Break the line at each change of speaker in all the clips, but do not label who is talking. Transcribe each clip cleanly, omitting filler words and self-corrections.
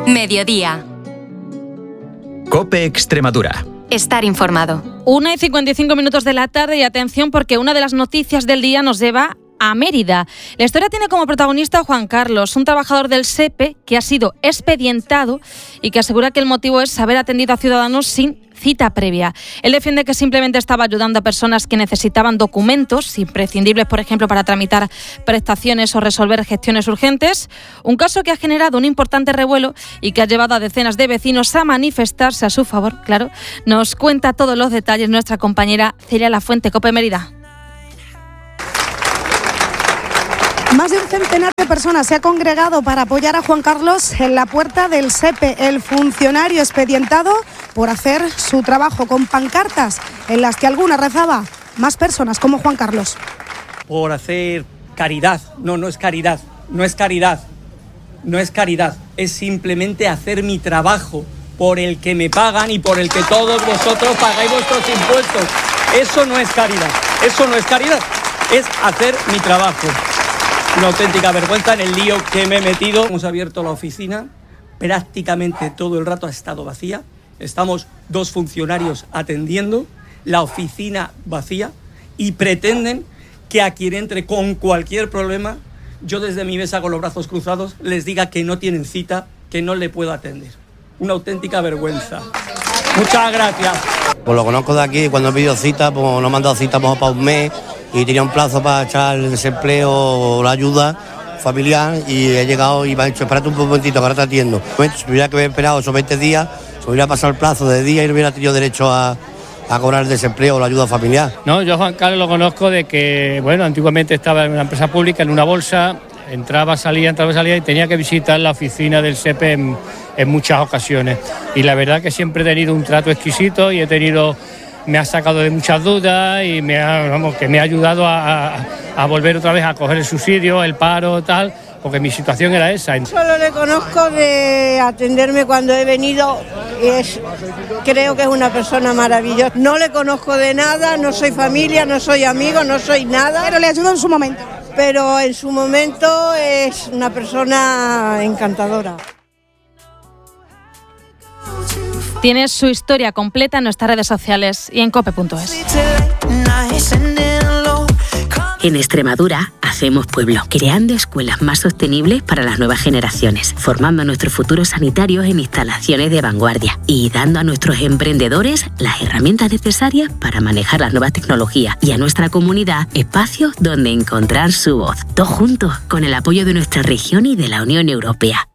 Mediodía.
COPE Extremadura.
Estar informado.
1:55 de la tarde y atención porque una de las noticias del día nos lleva a Mérida. La historia tiene como protagonista a Juan Carlos, un trabajador del SEPE que ha sido expedientado y que asegura que el motivo es haber atendido a ciudadanos sin cita previa. Él defiende que simplemente estaba ayudando a personas que necesitaban documentos imprescindibles, por ejemplo, para tramitar prestaciones o resolver gestiones urgentes. Un caso que ha generado un importante revuelo y que ha llevado a decenas de vecinos a manifestarse a su favor. Claro, nos cuenta todos los detalles nuestra compañera Celia Lafuente, COPE Mérida.
Más de un centenar de personas se ha congregado para apoyar a Juan Carlos en la puerta del SEPE, el funcionario expedientado por hacer su trabajo, con pancartas en las que alguna rezaba: más personas como Juan Carlos.
Por hacer caridad. No es caridad, no es caridad, no es caridad, es simplemente hacer mi trabajo por el que me pagan y por el que todos vosotros pagáis vuestros impuestos. Eso no es caridad, eso no es caridad, es hacer mi trabajo. Una auténtica vergüenza en el lío que me he metido. Hemos abierto la oficina, prácticamente todo el rato ha estado vacía. Estamos 2 funcionarios atendiendo, la oficina vacía, y pretenden que a quien entre con cualquier problema, yo desde mi mesa con los brazos cruzados les diga que no tienen cita, que no le puedo atender. Una auténtica vergüenza. Muchas gracias.
Pues lo conozco de aquí, cuando he pedido cita, pues no me han dado cita para un mes y tenía un plazo para echar el desempleo o la ayuda familiar, y he llegado y me han dicho: espérate un momentito, que ahora te atiendo. Si hubiera que haber esperado esos 20 días, se hubiera pasado el plazo de día y no hubiera tenido derecho a cobrar el desempleo o la ayuda familiar.
No, yo a Juan Carlos lo conozco de que, bueno, antiguamente estaba en una empresa pública, en una bolsa, entraba, salía y tenía que visitar la oficina del SEPE en muchas ocasiones. Y la verdad que siempre he tenido un trato exquisito y me ha sacado de muchas dudas y me ha ayudado a volver otra vez a coger el subsidio, el paro, tal, porque mi situación era esa.
Solo le conozco de atenderme cuando he venido y creo que es una persona maravillosa. No le conozco de nada, no soy familia, no soy amigo, no soy nada.
Pero le ayudó en su momento.
Pero en su momento es una persona encantadora.
Tienes su historia completa en nuestras redes sociales y en cope.es.
En Extremadura hacemos pueblo, creando escuelas más sostenibles para las nuevas generaciones, formando a nuestros futuros sanitarios en instalaciones de vanguardia y dando a nuestros emprendedores las herramientas necesarias para manejar las nuevas tecnologías, y a nuestra comunidad espacios donde encontrar su voz. Todos juntos, con el apoyo de nuestra región y de la Unión Europea.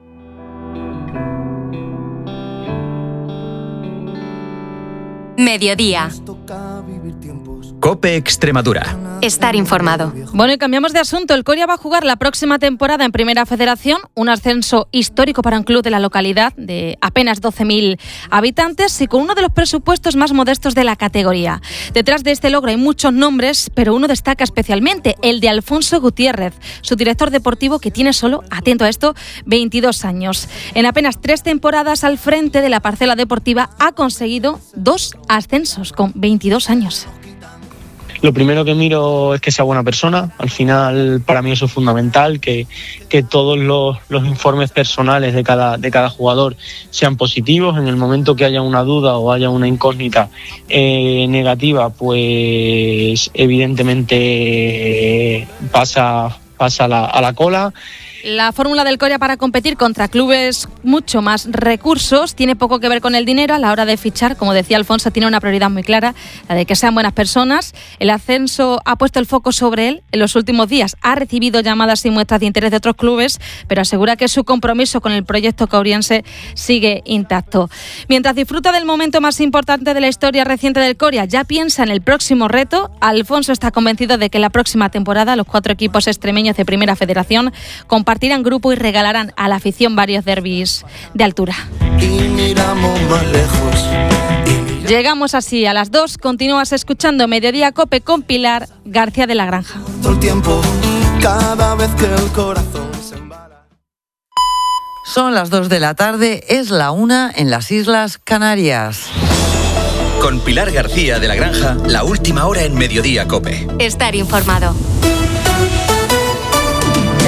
Mediodía.
COPE Extremadura.
Estar informado.
Bueno, y cambiamos de asunto. El Coria va a jugar la próxima temporada en Primera Federación, un ascenso histórico para un club de la localidad de apenas 12.000 habitantes y con uno de los presupuestos más modestos de la categoría. Detrás de este logro hay muchos nombres, pero uno destaca especialmente, el de Alfonso Gutiérrez, su director deportivo, que tiene solo, atento a esto, 22 años. En apenas 3 temporadas al frente de la parcela deportiva ha conseguido 2 ascensos con 22 años.
Lo primero que miro es que sea buena persona. Al final, para mí eso es fundamental, que todos los informes personales de cada jugador sean positivos. En el momento que haya una duda o haya una incógnita negativa, pues evidentemente pasa a la cola.
La fórmula del Coria para competir contra clubes mucho más recursos tiene poco que ver con el dinero. A la hora de fichar, como decía Alfonso, tiene una prioridad muy clara, la de que sean buenas personas. El ascenso ha puesto el foco sobre él en los últimos días. Ha recibido llamadas y muestras de interés de otros clubes, pero asegura que su compromiso con el proyecto cauriense sigue intacto. Mientras disfruta del momento más importante de la historia reciente del Coria, ya piensa en el próximo reto. Alfonso está convencido de que la próxima temporada los 4 equipos extremeños de Primera Federación compartirán grupo y regalarán a la afición varios derbis de altura.
Y miramos más lejos.
Llegamos así a las 2. Continúas escuchando Mediodía COPE con Pilar García de la Granja.
Todo el tiempo, cada vez que el corazón se embala.
Son las 2 de la tarde, es la 1 en las Islas Canarias.
Con Pilar García de la Granja, la última hora en Mediodía COPE.
Estar informado.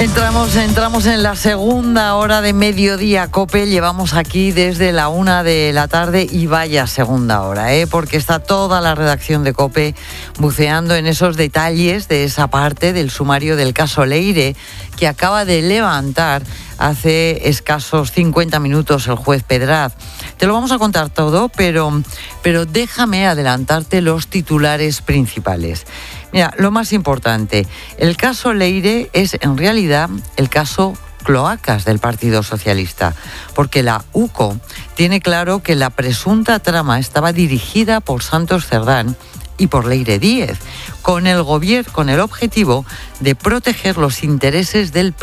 Entramos en la segunda hora de Mediodía COPE. Llevamos aquí desde la 1 de la tarde y vaya segunda hora, porque está toda la redacción de COPE buceando en esos detalles de esa parte del sumario del caso Leire que acaba de levantar hace escasos 50 minutos el juez Pedraz. Te lo vamos a contar todo, pero déjame adelantarte los titulares principales. Mira, lo más importante, el caso Leire es en realidad el caso cloacas del Partido Socialista, porque la UCO tiene claro que la presunta trama estaba dirigida por Santos Cerdán y por Leire Díez, con el objetivo de proteger los intereses del